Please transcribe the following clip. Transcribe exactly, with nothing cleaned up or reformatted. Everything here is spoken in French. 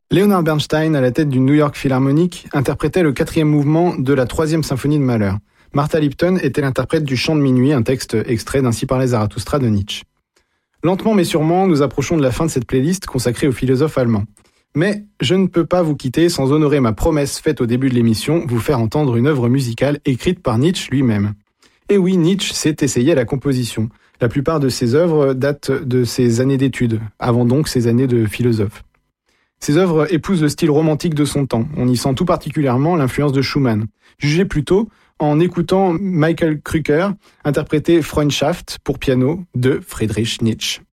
Leonard Bernstein, à la tête du New York Philharmonic, interprétait le quatrième mouvement de la troisième symphonie de Mahler. Martha Lipton était l'interprète du Chant de minuit, un texte extrait d'Ainsi parlait Zarathustra de Nietzsche. Lentement mais sûrement, nous approchons de la fin de cette playlist consacrée au philosophe allemand. Mais je ne peux pas vous quitter sans honorer ma promesse faite au début de l'émission, vous faire entendre une œuvre musicale écrite par Nietzsche lui-même. Et oui, Nietzsche s'est essayé à la composition. La plupart de ses œuvres datent de ses années d'études, avant donc ses années de philosophe. Ses œuvres épousent le style romantique de son temps. On y sent tout particulièrement l'influence de Schumann. Jugez plutôt en écoutant Michael Krücker interpréter Freundschaft pour piano de Friedrich Nietzsche.